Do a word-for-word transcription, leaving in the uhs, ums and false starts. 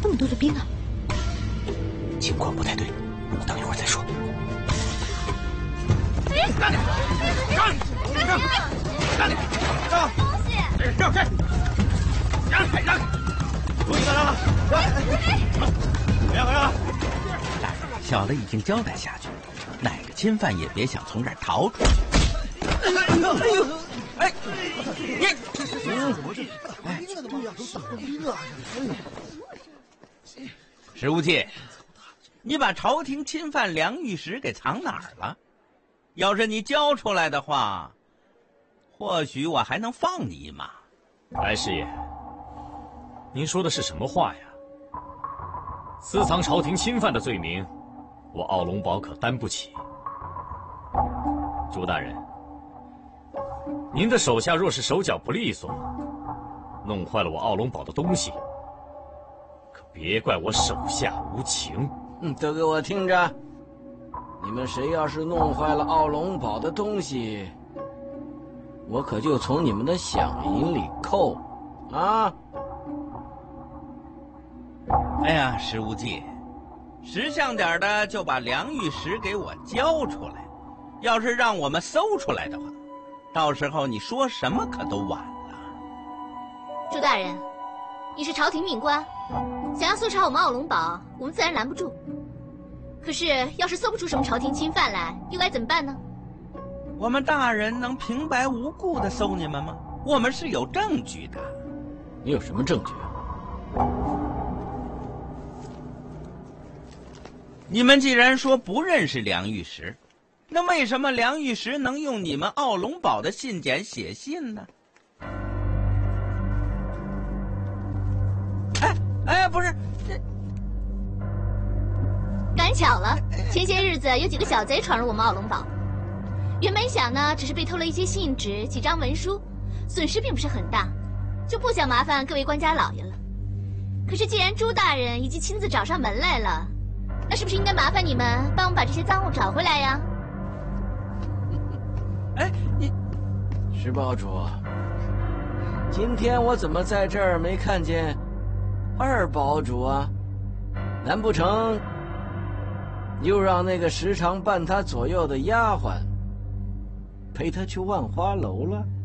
那么多的兵啊？ 情况不太对，等一会儿再说。 让开！让让让开！让！ 东西！ 让开！让开！让开！不许再让了！让！让让！ 小的已经交代下去，哪个侵犯也别想从这儿逃出去。 哎呦哎呦！哎，你， 哎，对呀，都打过兵啊！ 石无忌，你把朝廷侵犯梁玉石给藏哪儿了？要是你交出来的话，或许我还能放你一马。 来师爷，您说的是什么话呀？私藏朝廷侵犯的罪名，我奥龙堡可担不起。朱大人，您的手下若是手脚不利索，弄坏了我奥龙堡的东西，可别怪我手下无情。 嗯，都给我听着，你们谁要是弄坏了奥龙堡的东西，我可就从你们的饷银里扣，啊！ 哎呀，石无忌，识相点的就把梁玉石给我交出来。要是让我们搜出来的话，到时候你说什么可都晚了。 朱大人，你是朝廷命官，想要搜查我们奥龙堡，我们自然拦不住。可是要是搜不出什么朝廷侵犯来，又该怎么办呢？ 我们大人能平白无故的搜你们吗？我们是有证据的。 你有什么证据？ 你们既然说不认识梁玉石，那为什么梁玉石能用你们奥龙堡的信笺写信呢？哎哎，不是，这赶巧了，前些日子有几个小贼闯入我们奥龙堡，原本想呢，只是被偷了一些信纸、几张文书，损失并不是很大，就不想麻烦各位官家老爷了。可是既然朱大人已经亲自找上门来了，那是不是应该麻烦你们帮我们把这些赃物找回来呀？ 哎，你， 石堡主，今天我怎么在这儿没看见二堡主啊？难不成又让那个时常伴他左右的丫鬟陪他去万花楼了？